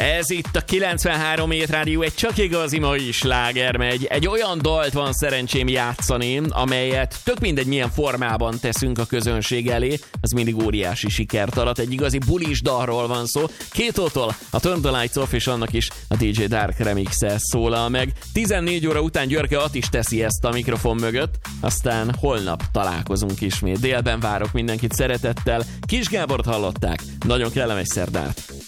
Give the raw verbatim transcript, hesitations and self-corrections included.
Ez itt a kilencvenhárom Hét Rádió, egy csak igazi mai sláger megy. Egy olyan dalt van szerencsém játszani, amelyet tök mindegy milyen formában teszünk a közönség elé, az mindig óriási sikert arat. Egy igazi bulis dalról van szó. Kétótól a Turn the Lights Off és annak is a dé dzsé Dark remix-e szólal meg. tizennégy óra után Györke Attis teszi ezt a mikrofon mögött, aztán holnap találkozunk ismét. Délben várok mindenkit szeretettel. Kis Gábort hallották. Nagyon kellemes szerdát.